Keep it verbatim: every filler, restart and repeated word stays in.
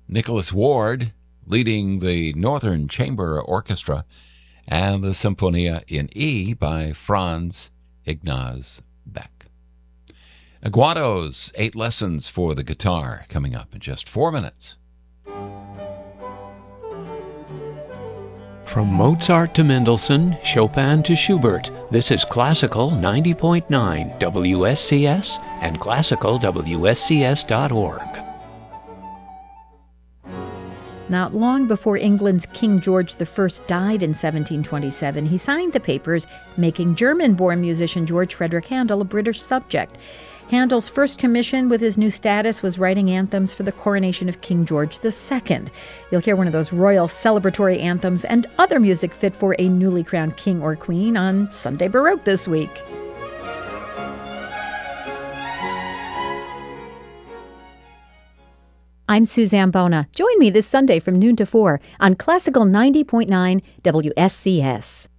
Nicholas Ward leading the Northern Chamber Orchestra and the Symphonia in E by Franz Ignaz Beck. Aguado's Eight Lessons for the Guitar coming up in just four minutes. From Mozart to Mendelssohn, Chopin to Schubert, this is Classical ninety point nine W S C S and classical W S C S dot org. Not long before England's King George the First died in seventeen twenty-seven, he signed the papers making German-born musician George Frederick Handel a British subject. Handel's first commission with his new status was writing anthems for the coronation of King George the Second. You'll hear one of those royal celebratory anthems and other music fit for a newly crowned king or queen on Sunday Baroque this week. I'm Suzanne Bona. Join me this Sunday from noon to four on Classical ninety point nine W S C S.